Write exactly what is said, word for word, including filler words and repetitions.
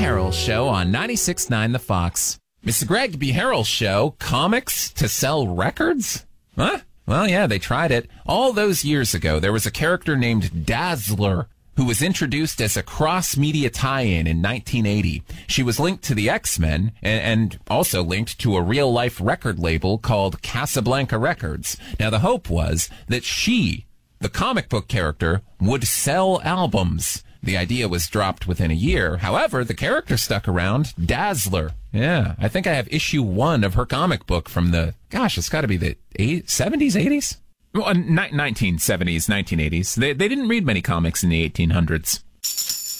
Harrell Show on ninety-six point nine The Fox. Mister Greg B. Harrell Show, comics to sell records? Huh? Well, yeah, they tried it. All those years ago, there was a character named Dazzler who was introduced as a cross-media tie-in in nineteen eighty. She was linked to the X-Men and, and also linked to a real-life record label called Casablanca Records. Now, the hope was that she, the comic book character, would sell albums. The idea was dropped within a year. However, the character stuck around. Dazzler. Yeah, I think I have issue one of her comic book from the, gosh, it's got to be the eight, seventies, eighties? Well, nineteen seventies, nineteen eighties. They, they didn't read many comics in the eighteen hundreds.